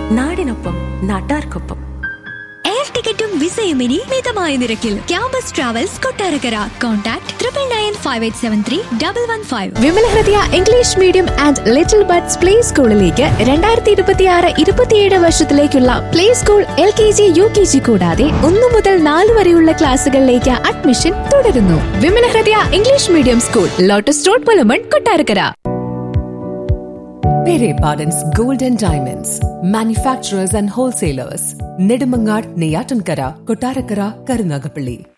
നാടിനൊപ്പം നാട്ടാർക്കൊപ്പം. എയർ ടിക്കറ്റും വിസയും ഇനി മിതമായ നിരക്കിൽ. Campus travels Kottarakkara. Contact 9958731115. Vimala Hridaya English medium and little buds play സ്കൂളിലേക്ക് 2026-27 വർഷത്തിലേക്കുള്ള പ്ലേ സ്കൂൾ LKG UKG കൂടാതെ 1 മുതൽ 4 വരെയുള്ള ക്ലാസുകളിലേക്ക് അഡ്മിഷൻ തുടരുന്നു. Vimala Hridaya English medium school, lotus road, Pulamon, Kottarakkara. Pere Pardon's Gold and Diamonds, manufacturers and wholesalers, Nedumangad, Neyatankara, Kottarakara, Karunagapalli.